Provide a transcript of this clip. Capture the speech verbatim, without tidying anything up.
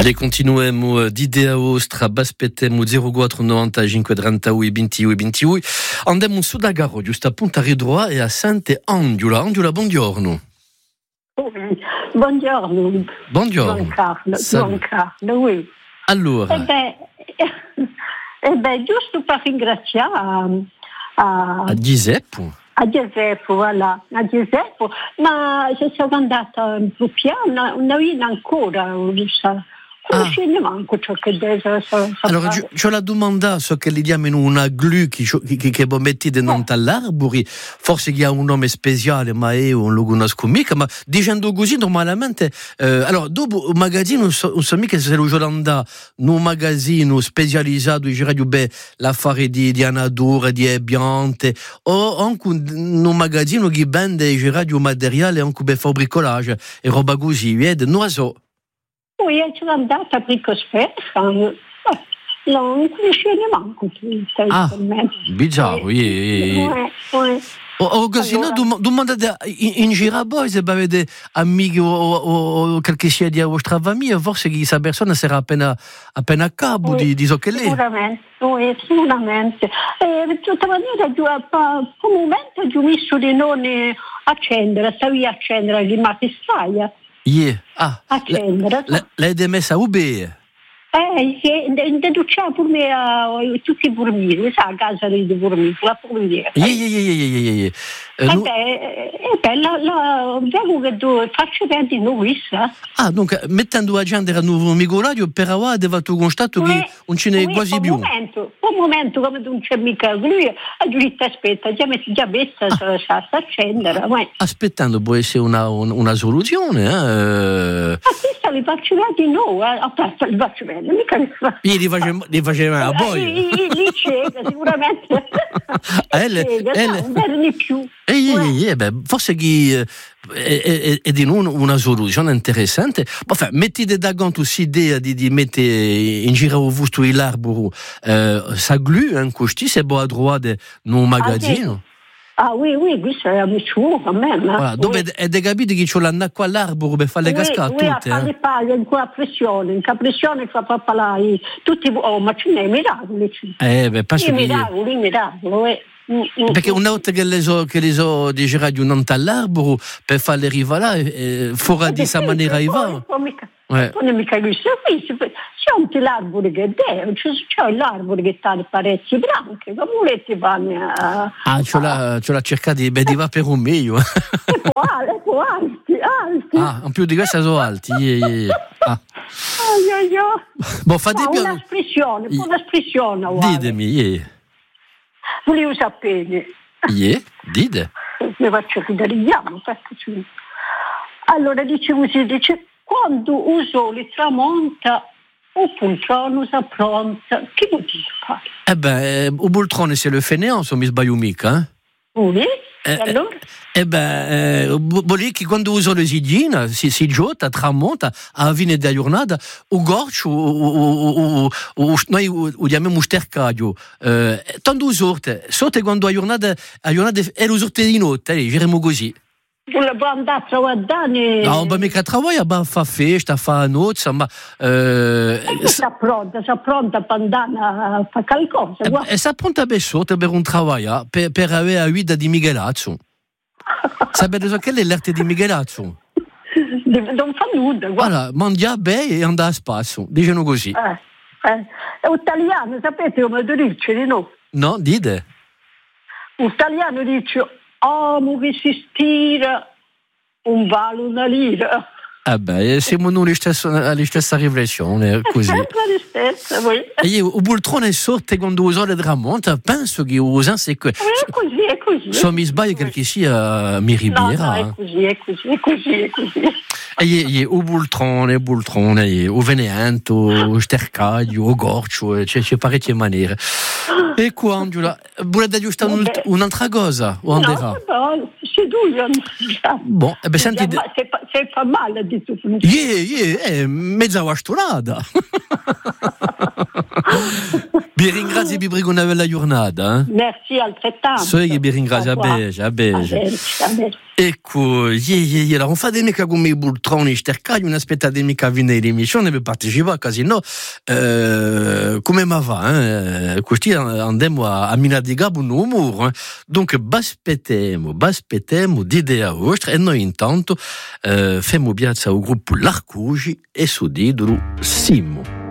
Allez, continuiamo di idea vostra, baspetemo zero quattro novantacinque trentacinque ventidue ventidue. Andiamo su da Garo, giusto appunto a Ridroa e a Sante Angela. Angela, buongiorno. Buongiorno. Buongiorno. Buon Carlo, buon Carlo, oui. Allora. Eh beh, eh beh, giusto per ringraziare a, a Giuseppe. A Giuseppe, voilà, a Giuseppe, ma se sono andata un po' piano, non ho ancora, sa. Ah. Manco ciò che deve, sa, sa allora, c'ho la domanda so che gli diamo una glu che, che, che metti dentro all'arbore, forse che ha un nome speciale, ma io non lo conosco mica, ma dicendo così normalmente, eh, allora, dopo un magazzino, non so, so mica se lo Giolanda, un magazzino specializzato in radio, beh, l'affare di, di anadura, di ambiente, o anche un, un magazzino che vende in radio materiale, anche per bricolage e roba così, vedi, non so. Poi sono andata a Bricosfera, non conoscevo manco tu. Ah, bizzarro, sì. O così, no, domandate in giro a voi se avete amici o qualche sia di vostra famiglia, forse questa persona sarà appena a capo di ciò che lei. Sicuramente, sicuramente. In tutta maniera, per un momento ho messo di non accendere, stavi a accendere di mattistaia. Yeah. Ah, accendere. Lei è messa a U B? Eh, sì, deduciamo per me a tutti i burmiri, sa, a casa dei burmiri, la burmiera. Yeah, yeah, yeah, yeah, yeah, yeah. E uh, beh, beh, la, la, vedo che tu faccio vendi noi, sa. Ah, dunque, mettendo a gente al nuovo microradio, per ora deve tu constato che non ce n'è quasi più. Un momento, un momento, come non c'è mica lui, ha detto, aspetta, già messo, già messa, ah. sa, sa accendere. Aspettando può essere una, una soluzione, eh? Ma questa li faccio vendi noi, eh? Aspetta, li faccio vendi, mica li faccio. Io li faccio, li facevo a voi. Li cega, sicuramente. Non per di più. E eh, eh, beh, forse che eh, è, è di noi una soluzione interessante. Enfin, mettete da conto l'idea di, di mettere in giro vostro l'arboro, eh, sa glu, un costi, se può a trovare in un magazzino. Ah oui, oui, questo è amico a me. Voilà, dove è da capire che c'è l'acqua all'arboro per fare le cascate tutte. Tutte, a fare le paglie, in quella pressione, in quella pressione fa papà là, tutti, oh, ma ce n'è miracoli. Eh, beh, passo che... miracoli, miracoli, eh. Perché una volta che le so che le so di radio non all'arboro per farle arrivare là eh, fuori di questa maniera i va non è mica questo qui c'è un l'arbore che deve c'è l'arbore che sta le pareti bianche come volete vanno ah ce l'ha ce l'ha cercato di beh, di va per un meglio quale alti alti ah in più di questa sono alti yeah, yeah. Ah. Oh, io, io. Boh, fate più una espressione una espressione ditemi yeah. Volevo sapere. Yeah, dite. Mi faccio fidarigliamo. Allora, dice così, dice, quando un sole tramonta, un poltrone si appronta, che vuol dire fare? Eh beh, un poltrone c'est le fainéant, se mi sbaglio mica, eh? Oui, eh, allora? Eh beh, vuol dire che quando uso le sigine, si, si giotta, tramonta, a fine della giornata, o gorcio, o noi lo chiamiamo stercadio. Eh, tanto usorte, sorte quando la giornata, la giornata è l'usorte di notte, eh, giriamo così. Vuole andare a lavorare? No, ma mica lavora, ma fa festa, fa nozze, ma... Eh, e sta pronta, sta pronta per andare a fare qualcosa. E, e sta pronta per sotto per un lavoro, per, per avere la guida di Michelazzo. Sapete so che è l'arte di Michelazzo? Non fa nulla. Allora, mangia bene e andare a spasso, dicono così. Eh, eh. È un italiano, sapete come tu dici, no? No, dite. Un italiano dice... Amo che si stira, un vale una lira. Eh beh, siamo noi alla stessa riflessione, così. Sempre la stessa, voi. E io, il poltrone sorte quando uso le tramonta, penso che usa se che... È così, è così. Se mi sbaglio quel che sia, mi ribiera. No, no, è così, è così, è così, è così. E io, il poltrone, il poltrone, il venento, il stercadio, il gorcio, c'è, c'è parecchie maniere. E qua, Angela, volete giusto un'altra cosa? O no, no, se tu bon, e beh, senti... Se, se fa male di tu. Yeah, yeah, è mezza wastonata. Vi ringrazio vi prego una bella giornata. Eh? Merci altrettanto. So che vi ringrazio, a beige, a beige. Ecco, yeah, yeah, yeah. Allora, on fa des mica come i bultroni, stercagli, non aspettate mica a venire all'emissione per partecipare, così no, eh, come ma va, eh? Così andiamo a, a minare un umore, eh? Donc, baspetemo, baspetemo d'idea vostra, e noi intanto, eh, femo piazza al gruppo L'Arcugi e su Didru Simo.